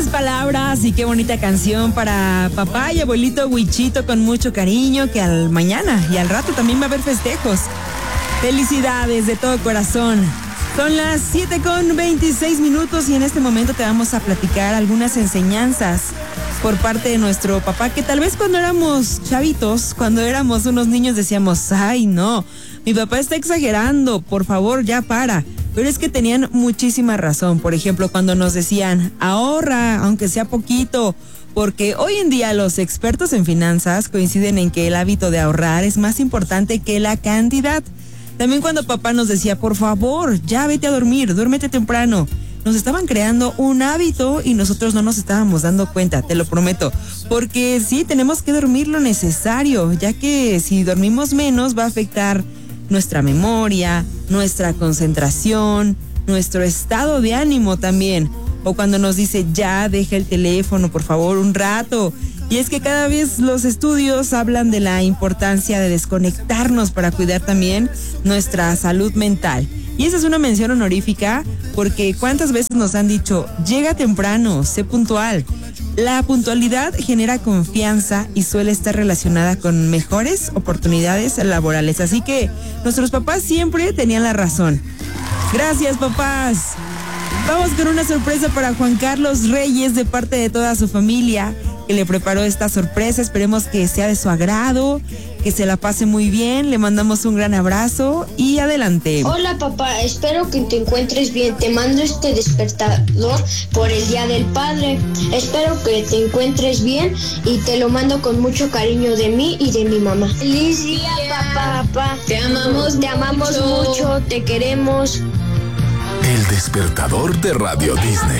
palabras y qué bonita canción para papá y abuelito Huichito con mucho cariño, que al mañana y al rato también va a haber festejos. Felicidades de todo corazón. Son las 7:26 y en este momento te vamos a platicar algunas enseñanzas por parte de nuestro papá, que tal vez cuando éramos chavitos, cuando éramos unos niños decíamos, ay no, mi papá está exagerando, por favor ya para. Pero es que tenían muchísima razón. Por ejemplo, cuando nos decían, ahorra, aunque sea poquito, porque hoy en día los expertos en finanzas coinciden en que el hábito de ahorrar es más importante que la cantidad. También cuando papá nos decía, por favor, ya vete a dormir, duérmete temprano. Nos estaban creando un hábito y nosotros no nos estábamos dando cuenta, te lo prometo. Porque sí, tenemos que dormir lo necesario, ya que si dormimos menos va a afectar nuestra memoria, nuestra concentración, nuestro estado de ánimo también. O cuando nos dice, ya, deja el teléfono, por favor, un rato. Y es que cada vez los estudios hablan de la importancia de desconectarnos para cuidar también nuestra salud mental. Y esa es una mención honorífica porque ¿cuántas veces nos han dicho, llega temprano, sé puntual? La puntualidad genera confianza y suele estar relacionada con mejores oportunidades laborales. Así que nuestros papás siempre tenían la razón. Gracias, papás. Vamos con una sorpresa para Juan Carlos Reyes de parte de toda su familia, que le preparó esta sorpresa. Esperemos que sea de su agrado, que se la pase muy bien. Le mandamos un gran abrazo y adelante. Hola papá, espero que te encuentres bien. Te mando este despertador por el Día del Padre. Espero que te encuentres bien y te lo mando con mucho cariño de mí y de mi mamá. Feliz día, papá. Te amamos mucho, te queremos. El despertador de Radio Disney.